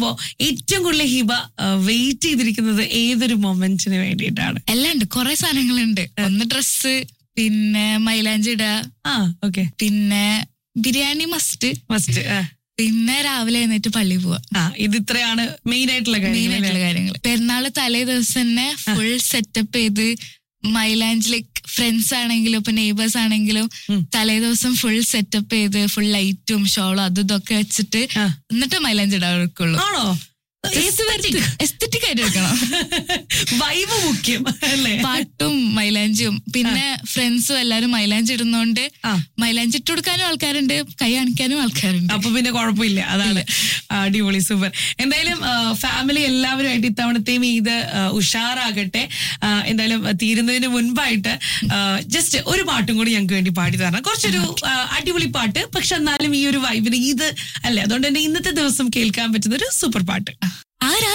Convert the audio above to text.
പറയുമ്പോ ഏറ്റവും കൂടുതൽ ഹിബ വെയിറ്റ് ചെയ്തിരിക്കുന്നത് ഏതൊരു മൊമെന്റിന് വേണ്ടിയിട്ടാണ്? എല്ലാം ഉണ്ട്, കുറെ സാധനങ്ങളുണ്ട്. ഒന്ന് ഡ്രസ്സ്, പിന്നെ മൈലാഞ്ചി ഇടുക, ഓക്കെ, പിന്നെ ബിരിയാണി മസ്റ്റ്, പിന്നെ രാവിലെ എഴുന്നേറ്റ് പള്ളി പോവാ. ഇത് ഇത്രയാണ് മെയിൻ ആയിട്ടുള്ള കാര്യങ്ങൾ. പെരുന്നാള് തലേ ദിവസം തന്നെ ഫുൾ സെറ്റപ്പ് ചെയ്ത് മൈലാഞ്ചി, ലൈക്ക് ഫ്രണ്ട്സ് ആണെങ്കിലും ഇപ്പൊ നെയ്ബേഴ്സ് ആണെങ്കിലും തലേ ദിവസം ഫുൾ സെറ്റപ്പ് ചെയ്ത് ഫുൾ ലൈറ്റും ഷോളും അതും ഇതൊക്കെ വെച്ചിട്ട് എന്നിട്ട് മൈലാഞ്ചി ഇടാൻ എടുക്കുള്ളൂ. ആണോ? എസ്തെറ്റിക് ആയിട്ട് എടുക്കണം. വൈബ് മുഖ്യം അല്ലേ? പാട്ടും മൈലാഞ്ചിയും. പിന്നെ ഫ്രണ്ട്സും എല്ലാരും മൈലാഞ്ചി ഇടുന്നോണ്ട് മൈലാഞ്ചി ഇട്ട് കൊടുക്കാനും ആൾക്കാരുണ്ട്, കൈ കാണിക്കാനും ആൾക്കാരുണ്ട്. അപ്പൊ പിന്നെ കുഴപ്പമില്ല. അതാണ് അടിപൊളി, സൂപ്പർ. എന്തായാലും ഫാമിലി എല്ലാവരുമായിട്ട് ഇത്തവണത്തെയും ഇത് ഉഷാറാകട്ടെ. എന്തായാലും തീരുന്നതിന് മുൻപായിട്ട് ജസ്റ്റ് ഒരു പാട്ടും കൂടി ഞങ്ങൾക്ക് വേണ്ടി പാടി തരണം. കുറച്ചൊരു അടിപൊളി പാട്ട്, പക്ഷെ എന്നാലും ഈ ഒരു വൈബിന് ഇത് അല്ലേ, അതുകൊണ്ട് തന്നെ ഇന്നത്തെ ദിവസം കേൾക്കാൻ പറ്റുന്ന ഒരു സൂപ്പർ പാട്ട്.